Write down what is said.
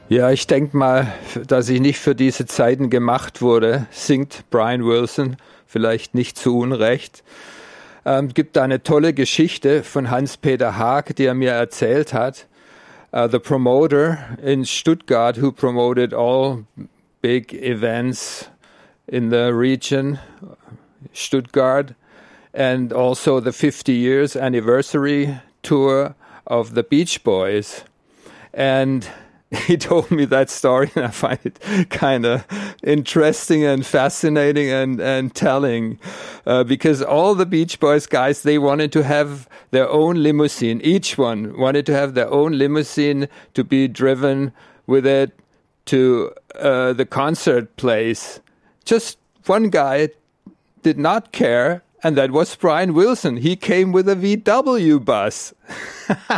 Ja, ich denke mal, dass ich nicht für diese Zeiten gemacht wurde, singt Brian Wilson, vielleicht nicht zu Unrecht. Gibt da eine tolle Geschichte von Hans-Peter Haag, die er mir erzählt hat. The promoter in Stuttgart who promoted all big events in the region, Stuttgart, and also the 50 years anniversary tour of the Beach Boys. And he told me that story, and I find it kind of interesting and fascinating and telling, because all the Beach Boys guys, they wanted to have their own limousine. Each one wanted to have their own limousine to be driven with it to the concert place. Just one guy did not care, and that was Brian Wilson. He came with a VW bus.